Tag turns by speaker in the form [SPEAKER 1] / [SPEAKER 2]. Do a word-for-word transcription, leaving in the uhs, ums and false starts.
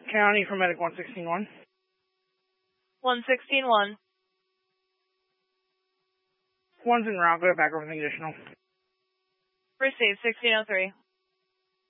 [SPEAKER 1] County for Medic one sixteen one.
[SPEAKER 2] one sixteen one.
[SPEAKER 1] One's en route, go back over the additional.
[SPEAKER 2] Received, sixteen oh three.